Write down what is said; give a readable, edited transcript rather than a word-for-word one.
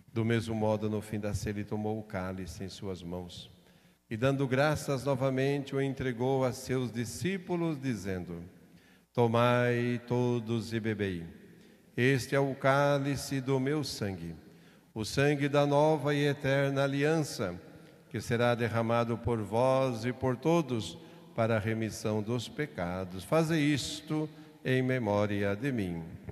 Do mesmo modo, no fim da ceia, ele tomou o cálice em suas mãos e, dando graças novamente, o entregou a seus discípulos, dizendo: Tomai todos e bebei. Este é o cálice do meu sangue, o sangue da nova e eterna aliança, que será derramado por vós e por todos para a remissão dos pecados. Fazei isto em memória de mim.